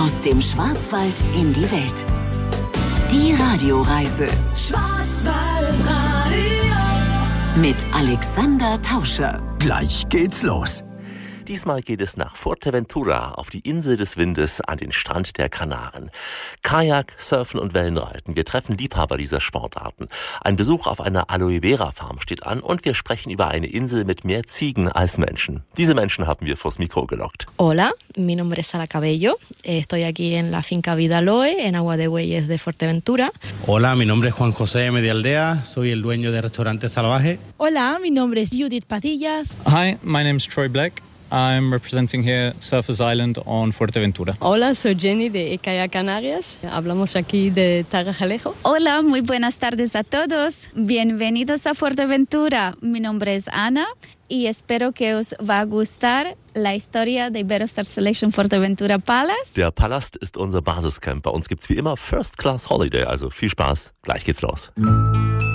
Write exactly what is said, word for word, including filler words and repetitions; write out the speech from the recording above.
Aus dem Schwarzwald in die Welt. Die Radioreise. Schwarzwaldradio. Mit Alexander Tauscher. Gleich geht's los. Diesmal geht es nach Fuerteventura, auf die Insel des Windes, an den Strand der Kanaren. Kajak, Surfen und Wellenreiten. Wir treffen Liebhaber dieser Sportarten. Ein Besuch auf einer Aloe Vera Farm steht an und wir sprechen über eine Insel mit mehr Ziegen als Menschen. Diese Menschen haben wir vors Mikro gelockt. Hola, mi nombre es Sara Cabello. Estoy aquí en la finca Vida Aloe, en Agua de Bueyes de Fuerteventura. Hola, mi nombre es Juan José Medialdea. Soy el dueño del restaurante Salvaje. Hola, mi nombre es Judith Padillas. Hi, my name is Troy Black. I'm representing here Surfers Island on Fuerteventura. Hola, soy Jenny de Kayak Canarias. Hablamos aquí de Tarajalejo. Hola, muy buenas tardes a todos. Bienvenidos a Fuerteventura. Mi nombre es Ana y espero que os va a gustar la historia de Iberostar Selection Fuerteventura Palace. Der Palast ist unser Basiscamp. Bei uns gibt's wie immer First Class Holiday. Also viel Spaß. Gleich geht's los.